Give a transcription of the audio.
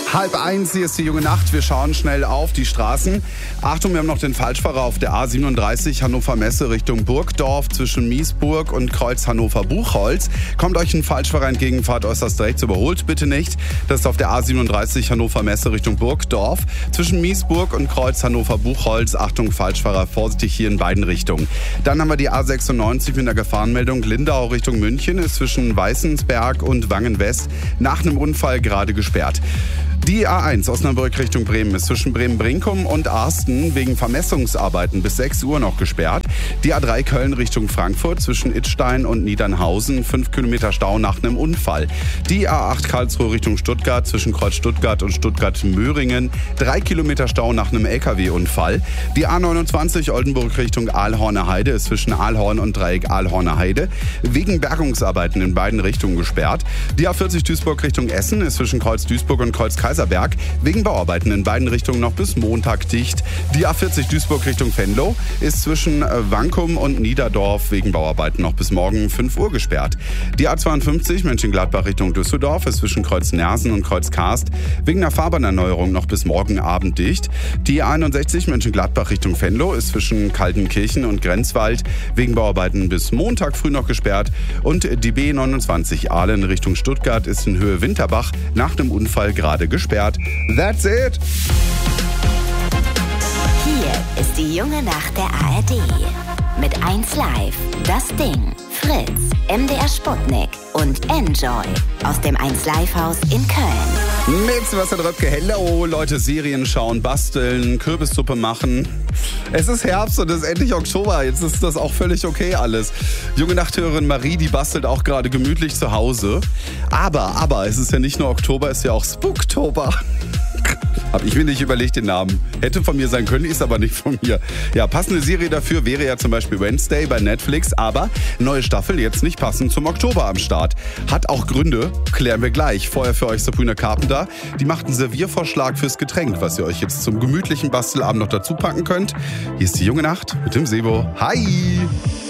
12:30, hier ist die junge Nacht. Wir schauen schnell auf die Straßen. Achtung, wir haben noch den Falschfahrer auf der A37 Hannover Messe Richtung Burgdorf zwischen Miesburg und Kreuz Hannover-Buchholz. Kommt euch ein Falschfahrer entgegen, fahrt äußerst rechts, überholt bitte nicht. Das ist auf der A37 Hannover Messe Richtung Burgdorf zwischen Miesburg und Kreuz Hannover-Buchholz. Achtung, Falschfahrer, vorsichtig hier in beiden Richtungen. Dann haben wir die A96 mit einer Gefahrenmeldung Lindau Richtung München, ist zwischen Weißensberg und Wangen-West nach einem Unfall gerade gesperrt. Die A1 Osnabrück Richtung Bremen ist zwischen Bremen-Brinkum und Arsten wegen Vermessungsarbeiten bis 6 Uhr noch gesperrt. Die A3 Köln Richtung Frankfurt zwischen Idstein und Niedernhausen 5 Kilometer Stau nach einem Unfall. Die A8 Karlsruhe Richtung Stuttgart zwischen Kreuz Stuttgart und Stuttgart-Möhringen 3 Kilometer Stau nach einem LKW-Unfall. Die A29 Oldenburg Richtung Aalhorner Heide ist zwischen Aalhorn und Dreieck Aalhorner Heide wegen Bergungsarbeiten in beiden Richtungen gesperrt. Die A40 Duisburg Richtung Essen ist zwischen Kreuz Duisburg und Kreuz Kaiserberg wegen Bauarbeiten in beiden Richtungen noch bis Montag dicht. Die A40 Duisburg Richtung Venlo ist zwischen Wankum und Niederdorf wegen Bauarbeiten noch bis morgen 5 Uhr gesperrt. Die A52 Mönchengladbach Richtung Düsseldorf ist zwischen Kreuz Nersen und Kreuz Karst wegen einer Fahrbahnerneuerung noch bis morgen Abend dicht. Die A61 Mönchengladbach Richtung Venlo ist zwischen Kaltenkirchen und Grenzwald wegen Bauarbeiten bis Montag früh noch gesperrt. Und die B29 Aalen Richtung Stuttgart ist in Höhe Winterbach nach einem Unfall gerade gesperrt. That's it! Hier ist die junge Nacht der ARD. Mit 1Live, Das Ding, Fritz, MDR Sputnik und Enjoy aus dem 1Live-Haus in Köln. Mit Sebastian Röpke. Hello, Leute, Serien schauen, basteln, Kürbissuppe machen. Es ist Herbst und es ist endlich Oktober. Jetzt ist das auch völlig okay alles. Junge Nachthörerin Marie, die bastelt auch gerade gemütlich zu Hause. Aber es ist ja nicht nur Oktober, es ist ja auch Spooktober. Hab ich mir nicht überlegt, den Namen. Hätte von mir sein können, ist aber nicht von mir. Ja, passende Serie dafür wäre ja zum Beispiel Wednesday bei Netflix, aber neue Staffel jetzt nicht passend zum Oktober am Start. Hat auch Gründe, klären wir gleich. Vorher für euch Sabrina Carpenter. Die macht einen Serviervorschlag fürs Getränk, was ihr euch jetzt zum gemütlichen Bastelabend noch dazu packen könnt. Hier ist die junge Nacht mit dem Sebo. Hi!